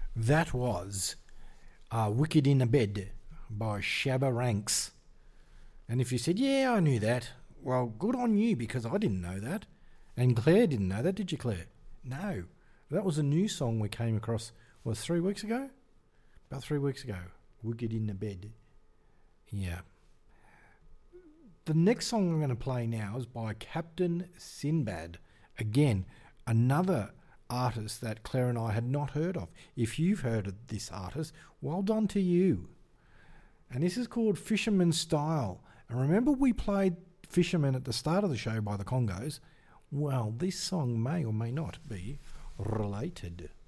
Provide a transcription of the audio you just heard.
That was Wicked in a Bed by Shabba Ranks. And if you said, yeah, I knew that, well, good on you, because I didn't know that. And Claire didn't know that, did you, Claire? No. That was a new song we came across, 3 weeks ago? About 3 weeks ago. Wicked in the Bed. Yeah. The next song I'm going to play now is by Captain Sinbad. Again, another artist that Claire and I had not heard of. If you've heard of this artist, well done to you. And this is called Fisherman Style. And remember we played Fisherman at the start of the show by the Congos? Well, this song may or may not be related.